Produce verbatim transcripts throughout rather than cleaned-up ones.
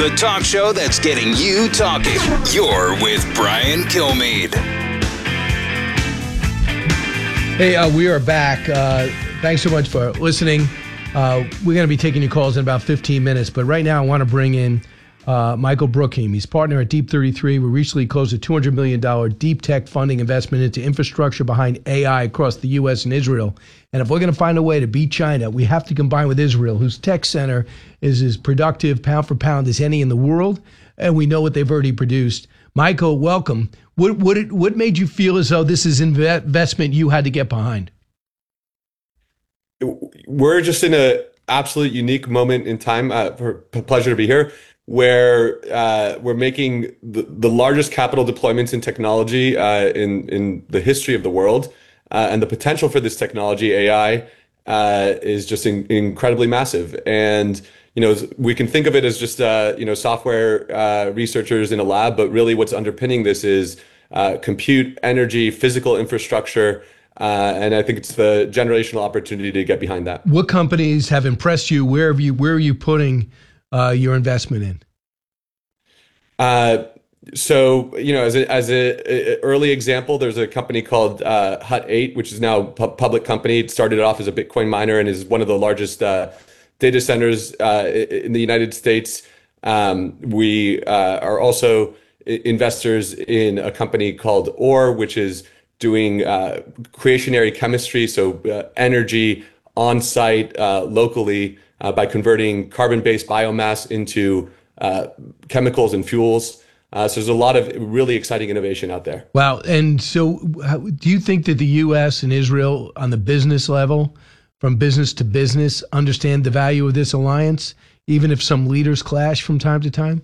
the talk show that's getting you talking. You're with Brian Kilmeade. Hey, uh, we are back. Uh, thanks so much for listening. Uh, we're going to be taking your calls in about fifteen minutes, but right now I want to bring in uh, Michael Brookheim. He's partner at Deep thirty-three. We recently closed a two hundred million dollars deep tech funding investment into infrastructure behind A I across the U S and Israel. And if we're going to find a way to beat China, we have to combine with Israel, whose tech center is as productive pound for pound as any in the world, and we know what they've already produced. Michael, welcome. What what it, what made you feel as though this is inve- investment you had to get behind? We're just in a absolute unique moment in time. Uh, for, pleasure to be here, where uh, we're making the, the largest capital deployments in technology uh, in in the history of the world, uh, and the potential for this technology, A I, uh, is just in, incredibly massive. And you know, we can think of it as just uh, you know software uh, researchers in a lab, but really, what's underpinning this is uh, compute, energy, physical infrastructure. Uh, and I think it's the generational opportunity to get behind that. What companies have impressed you? Where have you? Where are you putting uh, your investment in? Uh, so you know, as a as a, a early example, there's a company called uh, Hut eight, which is now a pu- public company. It started off as a Bitcoin miner and is one of the largest uh, data centers uh, in the United States. Um, we uh, are also investors in a company called Ore, which is doing uh, creationary chemistry, so uh, energy on site uh, locally uh, by converting carbon-based biomass into uh, chemicals and fuels. Uh, so there's a lot of really exciting innovation out there. Wow. And so how, do you think that the U S and Israel on the business level, from business to business, understand the value of this alliance, even if some leaders clash from time to time?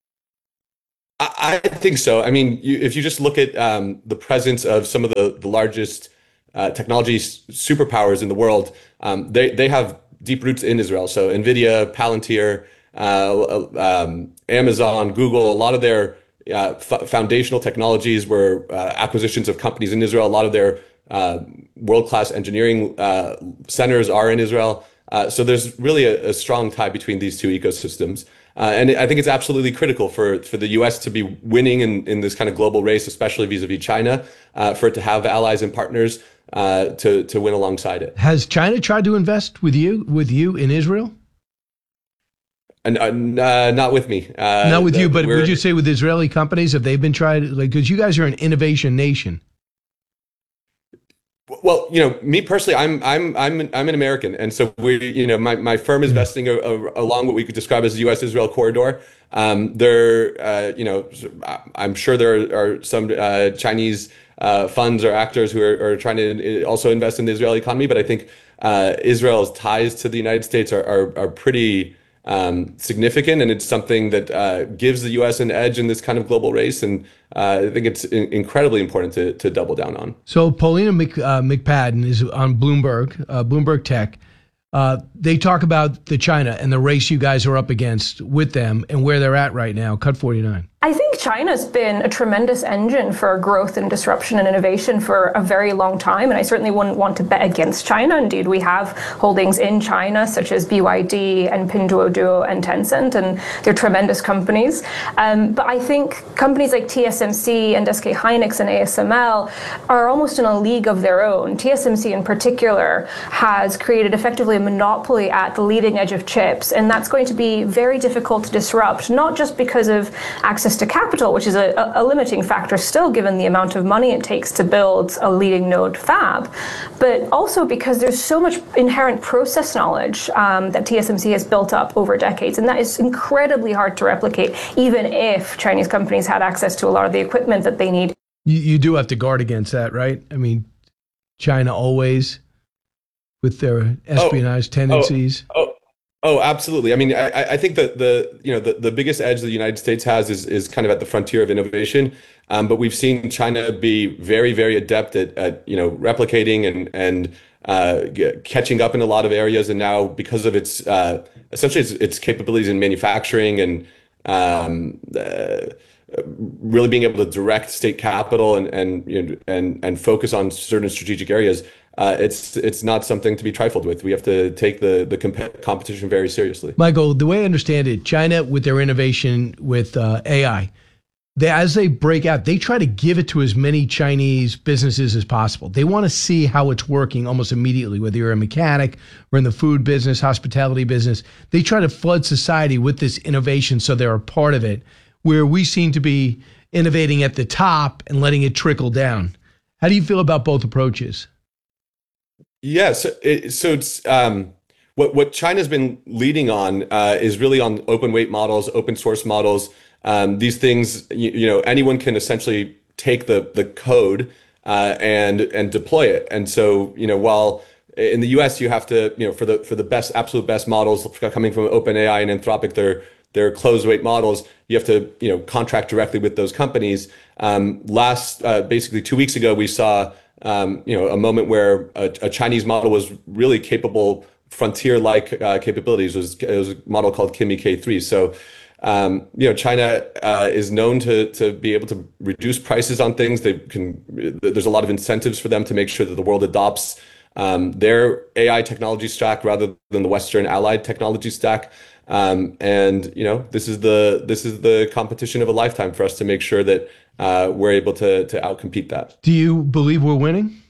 I think so. I mean, you, if you just look at um, the presence of some of the, the largest uh, technology superpowers in the world, um, they, they have deep roots in Israel. So NVIDIA, Palantir, uh, um, Amazon, Google, a lot of their uh, f- foundational technologies were uh, acquisitions of companies in Israel. A lot of their uh, world-class engineering uh, centers are in Israel. Uh, so there's really a, a strong tie between these two ecosystems. Uh, and I think it's absolutely critical for, for the U S to be winning in, in this kind of global race, especially vis-a-vis China, uh, for it to have allies and partners uh, to, to win alongside it. Has China tried to invest with you with you in Israel? And uh, not with me. Uh, not with you, but would you say with Israeli companies, have they been tried? Like, because you guys are an innovation nation. Well, you know, me personally, I'm I'm I'm I'm an American, and so we, you know, my, my firm is vesting a, a, along what we could describe as the U S Israel corridor. Um, there, uh, you know, I'm sure there are some uh, Chinese uh, funds or actors who are, are trying to also invest in the Israeli economy, but I think uh, Israel's ties to the United States are are, are pretty um, significant, and it's something that uh, gives the U S an edge in this kind of global race, and uh, I think it's in- incredibly important to to double down on. So Paulina Mc, uh, McPadden is on Bloomberg, uh, Bloomberg Tech. Uh, they talk about the China and the race you guys are up against with them and where they're at right now. Cut forty-nine. I think China's been a tremendous engine for growth and disruption and innovation for a very long time, and I certainly wouldn't want to bet against China. Indeed, we have holdings in China, such as B Y D and Pinduoduo and Tencent, and they're tremendous companies. Um, but I think companies like T S M C and S K Hynix and A S M L are almost in a league of their own. T S M C in particular has created effectively a monopoly at the leading edge of chips, and that's going to be very difficult to disrupt, not just because of access to capital, which is a, a limiting factor still given the amount of money it takes to build a leading node fab, but also because there's so much inherent process knowledge um, that T S M C has built up over decades, and that is incredibly hard to replicate, even if Chinese companies had access to a lot of the equipment that they need. You, you do have to guard against that, right? I mean, China always, with their espionage oh, tendencies. Oh, oh. Oh, absolutely. I mean, I, I think that the you know the, the biggest edge the United States has is is kind of at the frontier of innovation. Um, but we've seen China be very, very adept at, at you know replicating and and uh, catching up in a lot of areas. And now, because of its uh, essentially its, its capabilities in manufacturing and um, uh, really being able to direct state capital and and you know, and and focus on certain strategic areas, uh, it's it's not something to be trifled with. We have to take the the comp- competition very seriously. Michael, the way I understand it, China with their innovation with uh, A I, they, as they break out, they try to give it to as many Chinese businesses as possible. They want to see how it's working almost immediately, whether you're a mechanic or in the food business, hospitality business. They try to flood society with this innovation so they're a part of it, where we seem to be innovating at the top and letting it trickle down. How do you feel about both approaches? Yes, yeah, so, it, so it's um, what what China's been leading on uh, is really on open weight models, open source models. Um, these things, you, you know, anyone can essentially take the the code uh, and and deploy it. And so, you know, while in the U S you have to, you know, for the for the best, absolute best models coming from OpenAI and Anthropic, they're they're closed weight models. You have to, you know, contract directly with those companies. Um, last, uh, basically two weeks ago, we saw, um, you know, a moment where a, a Chinese model was really capable, frontier-like uh, capabilities. It was, it was a model called Kimi K three. So, um, you know, China uh, is known to to be able to reduce prices on things. They can. There's a lot of incentives for them to make sure that the world adopts um, their A I technology stack rather than the Western allied technology stack. Um, and you know, this is the this is the competition of a lifetime for us to make sure that uh, we're able to to outcompete that. Do you believe we're winning?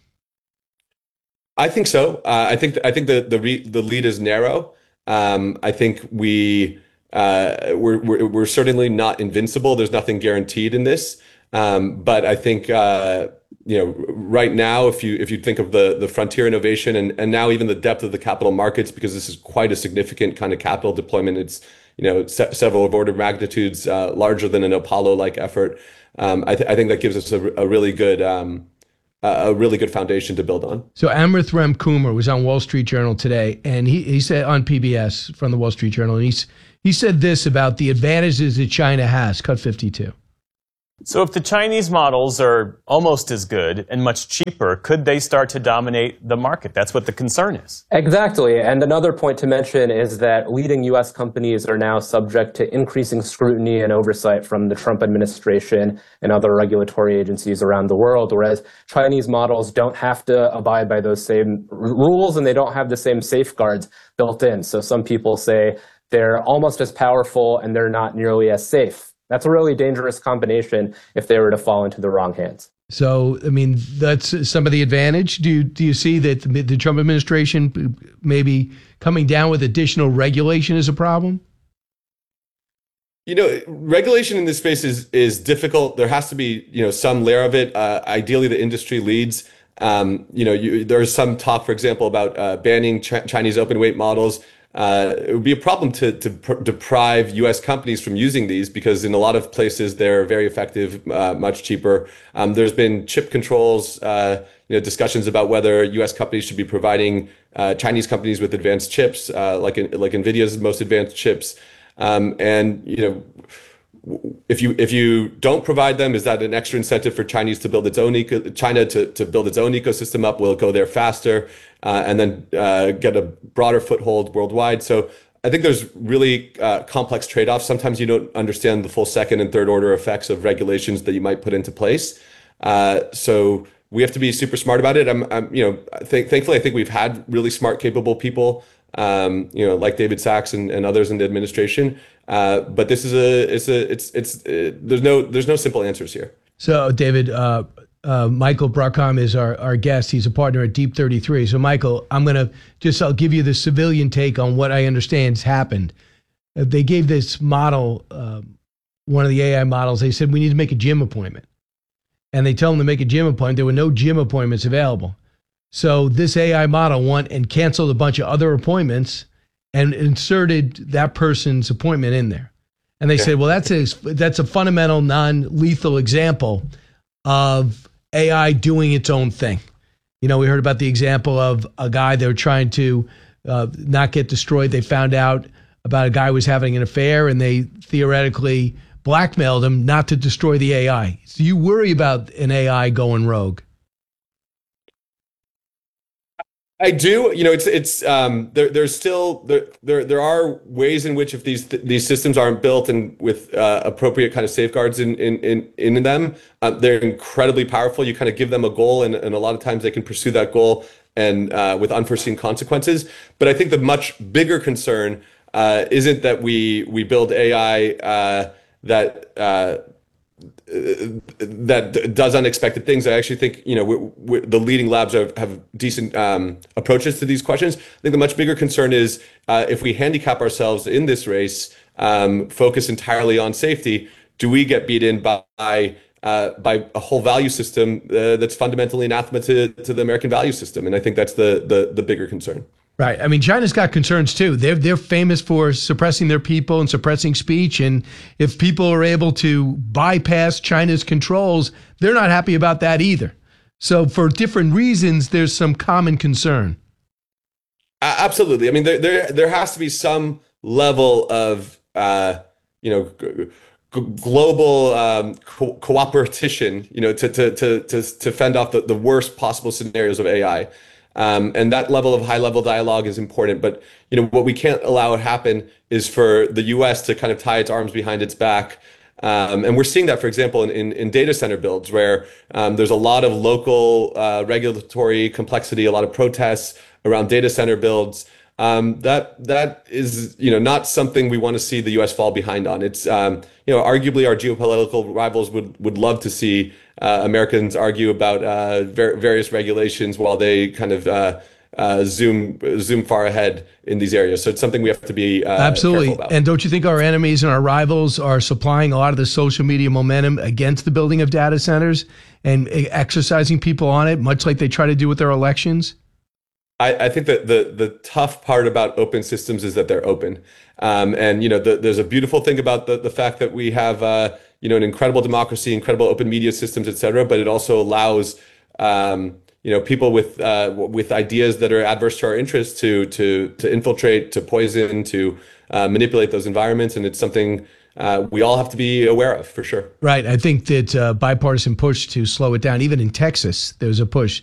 I think so. Uh, I think I think the the re, the lead is narrow. Um, I think we uh, we're, we're we're certainly not invincible. There's nothing guaranteed in this. Um, but I think uh, you know, right now, if you if you think of the the frontier innovation and and now even the depth of the capital markets, because this is quite a significant kind of capital deployment. It's, you know, se- several of order of magnitudes uh, larger than an Apollo-like effort. Um, I, th- I think that gives us a, a really good um, a really good foundation to build on. So Amrith Ram Kumar was on Wall Street Journal today, and he he said on P B S from the Wall Street Journal, and he's he said this about the advantages that China has. Cut fifty-two. So if the Chinese models are almost as good and much cheaper, could they start to dominate the market? That's what the concern is. Exactly. And another point to mention is that leading U S companies are now subject to increasing scrutiny and oversight from the Trump administration and other regulatory agencies around the world, whereas Chinese models don't have to abide by those same rules and they don't have the same safeguards built in. So some people say they're almost as powerful and they're not nearly as safe. That's a really dangerous combination if they were to fall into the wrong hands. So, I mean, that's some of the advantage. Do you, do you see that the, the Trump administration maybe coming down with additional regulation is a problem? You know, regulation in this space is is difficult. There has to be, you know, some layer of it. Uh, ideally, the industry leads. Um, you know, you, there's some talk, for example, about uh, banning ch- Chinese open weight models. Uh, it would be a problem to, to pr- deprive U S companies from using these because in a lot of places they're very effective, uh, much cheaper. Um, there's been chip controls, uh, you know, discussions about whether U S companies should be providing uh, Chinese companies with advanced chips, uh, like like NVIDIA's most advanced chips. Um, and you know, if you if you don't provide them, is that an extra incentive for Chinese to build its own eco- China to to build its own ecosystem up? Will it go there faster uh, and then uh, get a broader foothold worldwide? So I think there's really uh, complex trade-offs. Sometimes you don't understand the full second and third order effects of regulations that you might put into place. Uh, so we have to be super smart about it. I'm, I'm you know, th- thankfully I think we've had really smart, capable people. Um, you know, like David Sachs and, and others in the administration. Uh, but this is a, it's a, it's, it's, uh, there's no, there's no simple answers here. So, David, uh, uh, Michael Bruckham is our, our guest. He's a partner at Deep thirty-three. So, Michael, I'm going to just, I'll give you the civilian take on what I understand has happened. Uh, they gave this model, uh, one of the A I models, they said, we need to make a gym appointment. And they tell them to make a gym appointment. There were no gym appointments available. So this A I model went and canceled a bunch of other appointments and inserted that person's appointment in there. And they yeah. said, well, that's a, that's a fundamental non-lethal example of A I doing its own thing. You know, we heard about the example of a guy they were trying to uh, not get destroyed. They found out about a guy who was having an affair and they theoretically blackmailed him not to destroy the A I. So you worry about an A I going rogue? I do. You know, it's it's um, there. There's still there there there are ways in which if these th- these systems aren't built and with uh, appropriate kind of safeguards in in in, in them, uh, they're incredibly powerful. You kind of give them a goal, and, and a lot of times they can pursue that goal and uh, with unforeseen consequences. But I think the much bigger concern uh, isn't that we we build A I uh, that uh, that does unexpected things. I actually think, you know, we, we, the leading labs have, have decent um, approaches to these questions. I think the much bigger concern is uh, if we handicap ourselves in this race, um, focus entirely on safety, do we get beaten by uh, by a whole value system uh, that's fundamentally anathema to, to the American value system? And I think that's the the, the bigger concern. Right. I mean, China's got concerns too. They're they're famous for suppressing their people and suppressing speech. And if people are able to bypass China's controls, they're not happy about that either. So for different reasons, there's some common concern. Uh, absolutely. I mean, there there there has to be some level of uh, you know g- g- global um, co- cooperation, you know, to to to to to fend off the, the worst possible scenarios of A I. Um, and that level of high level dialogue is important. But, you know, what we can't allow it happen is for the U S to kind of tie its arms behind its back. Um, and we're seeing that, for example, in, in, in data center builds, where um, there's a lot of local uh, regulatory complexity, a lot of protests around data center builds. Um, that that is, you know, not something we want to see the U S fall behind on. It's, um, you know, arguably our geopolitical rivals would would love to see uh, Americans argue about uh, ver- various regulations while they kind of uh, uh, zoom zoom far ahead in these areas. So it's something we have to be uh, absolutely. careful about. And don't you think our enemies and our rivals are supplying a lot of the social media momentum against the building of data centers and exercising people on it, much like they try to do with their elections? I, I think that the the tough part about open systems is that they're open, um, and you know the, there's a beautiful thing about the the fact that we have uh, you know an incredible democracy, incredible open media systems, et cetera. But it also allows um, you know people with uh, with ideas that are adverse to our interests to to to infiltrate, to poison, to uh, manipulate those environments, and it's something uh, we all have to be aware of for sure. Right. I think that uh, bipartisan push to slow it down, even in Texas, there's a push